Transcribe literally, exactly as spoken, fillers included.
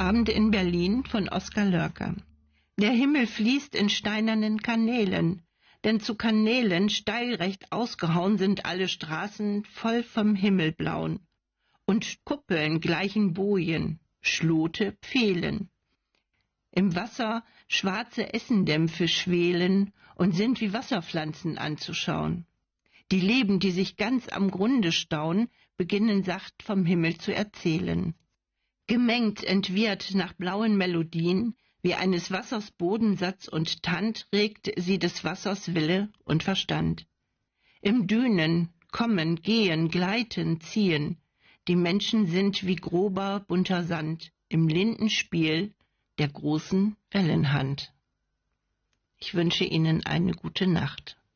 Abend in Berlin von Oskar Lörker. Der Himmel fließt in steinernen Kanälen, denn zu Kanälen steilrecht ausgehauen sind alle Straßen voll vom Himmelblauen. Und Kuppeln gleichen Bojen, Schlote Pfählen. Im Wasser schwarze Essendämpfe schwelen und sind wie Wasserpflanzen anzuschauen. Die Leben, die sich ganz am Grunde stauen, beginnen sacht vom Himmel zu erzählen. Gemengt entwirrt nach blauen Melodien, wie eines Wassers Bodensatz und Tand, regt sie des Wassers Wille und Verstand. Im Dünen, kommen, gehen, gleiten, ziehen, die Menschen sind wie grober, bunter Sand im Lindenspiel der großen Wellenhand. Ich wünsche Ihnen eine gute Nacht.